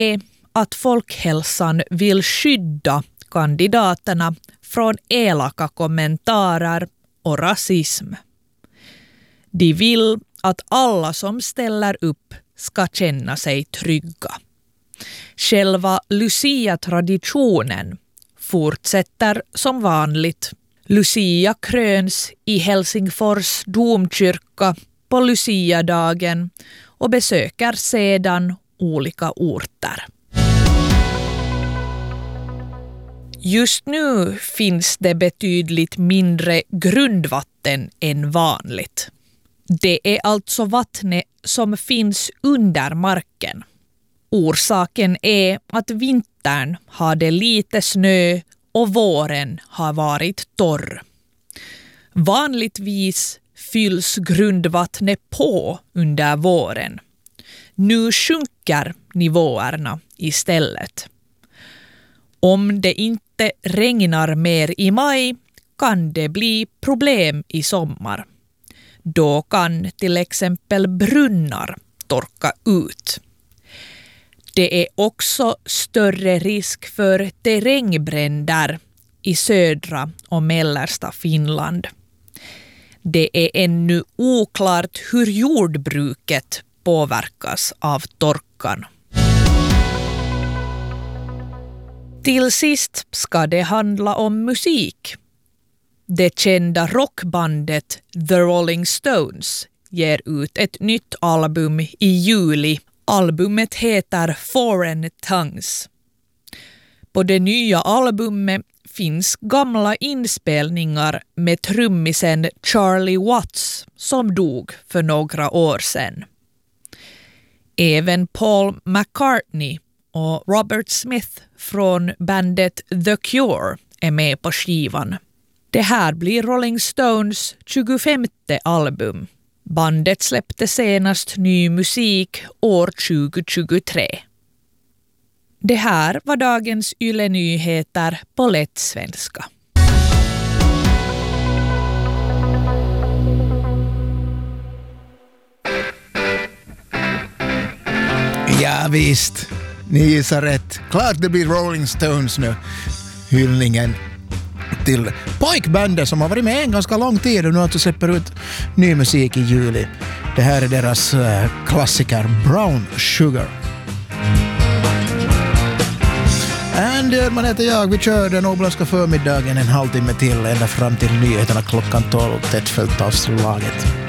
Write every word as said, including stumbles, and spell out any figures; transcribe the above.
är att folkhälsan vill skydda kandidaterna från elaka kommentarer och rasism. De vill att alla som ställer upp ska känna sig trygga. Själva Lucia-traditionen fortsätter som vanligt. Lucia kröns i Helsingfors domkyrka på Lucia-dagen och besöker sedan olika orter. Just nu finns det betydligt mindre grundvatten än vanligt. Det är alltså vattnet som finns under marken. Orsaken är att vintern hade lite snö och våren har varit torr. Vanligtvis fylls grundvattnet på under våren. Nu sjunker nivåerna istället. Om det inte regnar mer i maj kan det bli problem i sommar. Då kan till exempel brunnar torka ut. Det är också större risk för terrängbränder i södra och mellersta Finland. Det är ännu oklart hur jordbruket påverkas av torkan. Till sist ska det handla om musik. Det kända rockbandet The Rolling Stones ger ut ett nytt album i juli. Albumet heter Foreign Tongues. På det nya albumet finns gamla inspelningar med trummisen Charlie Watts som dog för några år sedan. Även Paul McCartney och Robert Smith från bandet The Cure är med på skivan. Det här blir Rolling Stones tjugofemte album. Bandet släppte senast ny musik år tjugohundratjugotre. Det här var dagens Yle-nyheter på lätt svenska. Ja visst, ni gissar rätt. Klart det blir Rolling Stones nu. Hyllningen till pojkbandet som har varit med en ganska lång tid och nu alltså släpper ut ny musik i juli. Det här är deras uh, klassiker Brown Sugar. Andy man heter jag. Vi kör den oblaska förmiddagen en halvtimme till ända fram till nyheterna klockan tolv. Tätt följt av slaget.